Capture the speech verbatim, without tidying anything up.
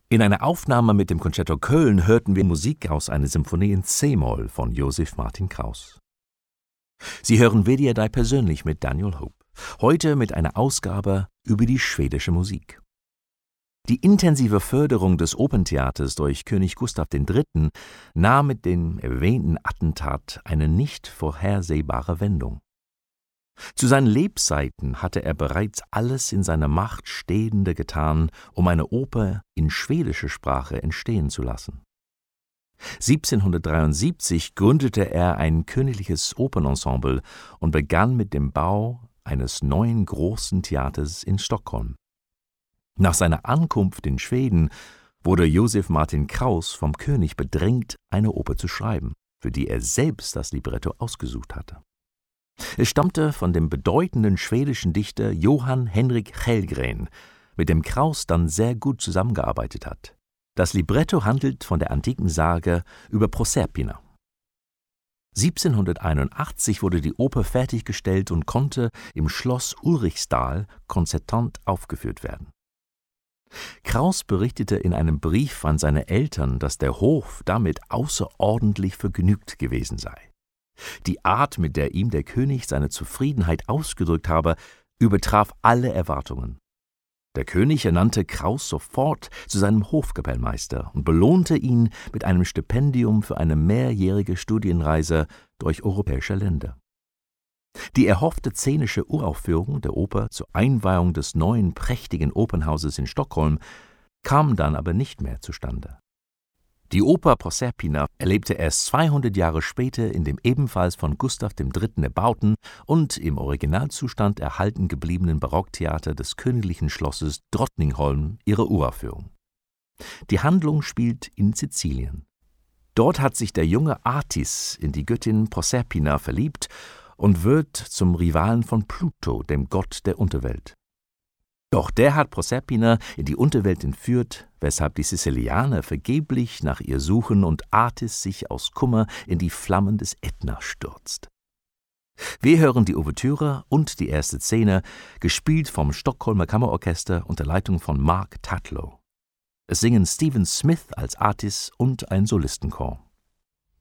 In einer Aufnahme mit dem Concerto Köln hörten wir Musik aus einer Symphonie in C-Moll von Joseph Martin Kraus. Sie hören W D R drei persönlich mit Daniel Hope, heute mit einer Ausgabe über die schwedische Musik. Die intensive Förderung des Operntheaters durch König Gustav der Dritte nahm mit dem erwähnten Attentat eine nicht vorhersehbare Wendung. Zu seinen Lebzeiten hatte er bereits alles in seiner Macht Stehende getan, um eine Oper in schwedischer Sprache entstehen zu lassen. siebzehnhundertdreiundsiebzig gründete er ein königliches Opernensemble und begann mit dem Bau eines neuen großen Theaters in Stockholm. Nach seiner Ankunft in Schweden wurde Joseph Martin Kraus vom König bedrängt, eine Oper zu schreiben, für die er selbst das Libretto ausgesucht hatte. Es stammte von dem bedeutenden schwedischen Dichter Johann Henrik Källgren, mit dem Kraus dann sehr gut zusammengearbeitet hat. Das Libretto handelt von der antiken Sage über Proserpina. siebzehnhunderteinundachtzig wurde die Oper fertiggestellt und konnte im Schloss Ulrichsdal konzertant aufgeführt werden. Kraus berichtete in einem Brief an seine Eltern, dass der Hof damit außerordentlich vergnügt gewesen sei. Die Art, mit der ihm der König seine Zufriedenheit ausgedrückt habe, übertraf alle Erwartungen. Der König ernannte Kraus sofort zu seinem Hofkapellmeister und belohnte ihn mit einem Stipendium für eine mehrjährige Studienreise durch europäische Länder. Die erhoffte szenische Uraufführung der Oper zur Einweihung des neuen prächtigen Opernhauses in Stockholm kam dann aber nicht mehr zustande. Die Oper Proserpina erlebte erst zweihundert Jahre später in dem ebenfalls von Gustav der Dritte erbauten und im Originalzustand erhalten gebliebenen Barocktheater des königlichen Schlosses Drottningholm ihre Uraufführung. Die Handlung spielt in Sizilien. Dort hat sich der junge Attis in die Göttin Proserpina verliebt und wird zum Rivalen von Pluto, dem Gott der Unterwelt. Doch der hat Proserpina in die Unterwelt entführt, weshalb die Sizilianer vergeblich nach ihr suchen und Attis sich aus Kummer in die Flammen des Ätna stürzt. Wir hören die Ouvertüre und die erste Szene, gespielt vom Stockholmer Kammerorchester unter Leitung von Mark Tatlow. Es singen Stephen Smith als Attis und ein Solistenchor.